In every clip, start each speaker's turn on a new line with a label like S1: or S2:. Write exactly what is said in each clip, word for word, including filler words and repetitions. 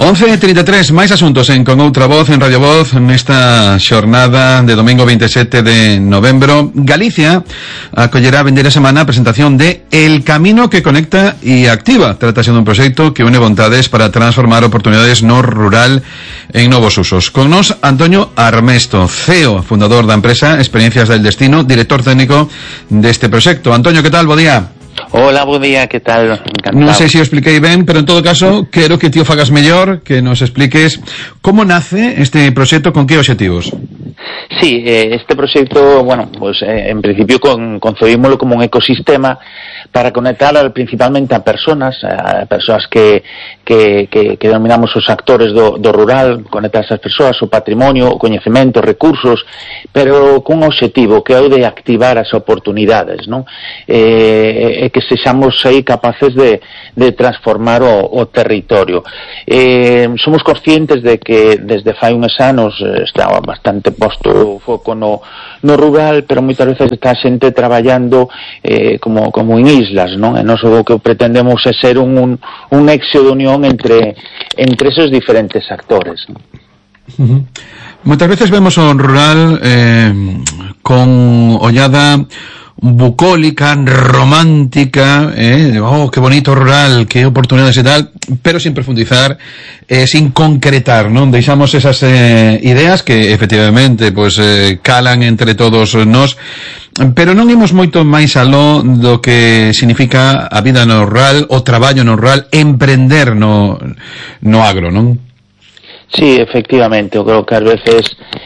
S1: once e trinta e tres, máis asuntos en Con Outra Voz, en Radio Voz, nesta xornada de domingo veintisiete de novembro. Galicia acollerá a vindeira semana a presentación de El Camino que Conecta e Activa. Trátase dun proxecto que une vontades para transformar oportunidades no rural en novos usos. Con nos, Antonio Armesto, C E O, fundador da empresa Experiencias del Destino, director técnico deste proxecto. Antonio, que tal? Bo día.
S2: Hola, bo día, que tal? Encantado.
S1: Non sei se o expliquei ben, pero en todo caso, quero que ti o fagas mellor, que nos expliques como nace este proxecto, con que obxectivos.
S2: Sí, eh, este proxecto, bueno, pues eh, en principio con, concebímoslo como un ecosistema para conectar al, principalmente a personas, a persoas que, que, que, que denominamos os actores do, do rural, conectar a esas persoas, o patrimonio, o coñecemento, recursos, pero cun obxectivo que é o de activar as oportunidades, non? Eh, e que sexamos aí capaces de, de transformar o, o territorio. Eh, somos conscientes de que desde fai uns anos estaba bastante posto o foco no, no rural, pero moitas veces está a xente traballando eh, como, como en islas, non? E nós o que pretendemos é ser un, un, un nexo de unión entre, entre esos diferentes actores, non?
S1: Uh-huh. Moitas veces vemos o rural eh, con ollada bucólica, romántica, eh, oh, qué bonito rural, qué oportunidades e tal, pero sin profundizar, eh, sin concretar, non? Deixamos esas eh, ideas que efectivamente pues, eh, calan entre todos nós, pero non imos moito máis aló do que significa a vida no rural, o traballo no rural, emprender no, no agro, non?
S2: Sí, efectivamente, eu creo que ás veces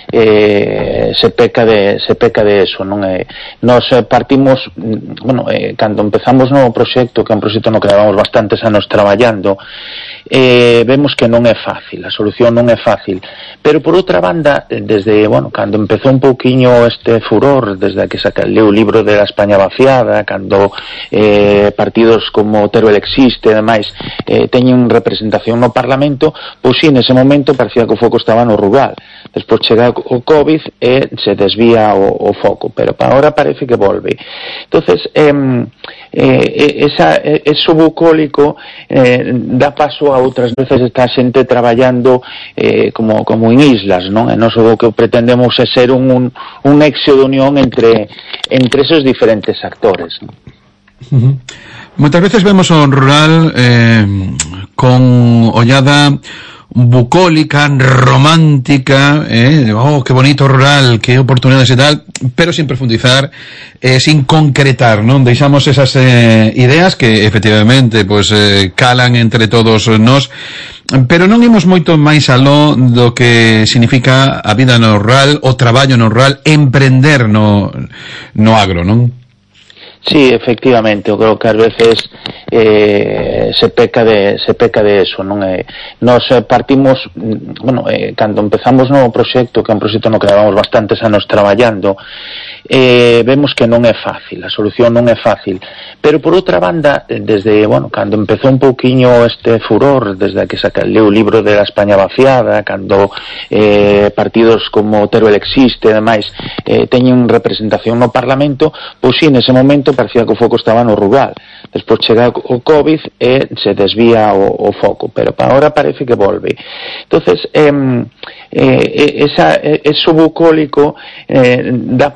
S2: eh, se peca de se peca de eso, non é? Nos partimos, bueno, eh, cando empezamos no proxecto, que é un proxecto no que levamos bastantes anos traballando, eh, vemos que non é fácil, a solución non é fácil, pero por outra banda, desde, bueno, cando empezou un pouquiño este furor, desde que saca leu o libro de la España vaciada, cando eh, partidos como Teruel existe e demais eh, teñen representación no Parlamento, pois si, nese momento parecía que o foco estaba no rural. Despois chega o COVID e se desvía o, o foco, pero para ahora parece que volve. Entonces, eh, eh, esa, eso bucólico eh, dá paso a outras veces está a xente traballando eh, como, como en islas, non? E nós o que pretendemos é ser un, un, un nexo de unión entre, entre esos diferentes actores, non?
S1: Uh-huh. Moitas veces vemos o rural eh, con ollada bucólica, romántica, eh, oh, qué bonito rural, qué oportunidades e tal, pero sin profundizar, eh, sin concretar, non? Deixamos esas eh, ideas que efectivamente pues, eh, calan entre todos nós, pero non imos moito máis aló do que significa a vida no rural, o traballo no rural, emprender no, no agro, non?
S2: Sí, efectivamente, eu creo que ás veces eh, se peca de se peca de eso, non é? Nos partimos, bueno, eh, cando empezamos no proxecto, que é un proxecto no que levamos bastantes anos traballando, eh, vemos que non é fácil, a solución non é fácil, pero por outra banda, desde, bueno, cando empezou un pouquiño este furor, desde que saca leu o libro de la España vaciada, cando eh, partidos como Teruel existe e demais eh, teñen representación no Parlamento, pois si, nese momento parecía que o foco estaba no rural. Despois chega o COVID e se desvía o, o foco, pero para ahora parece que volve. Entonces, eh, eh, esa, eso bucólico eh, dá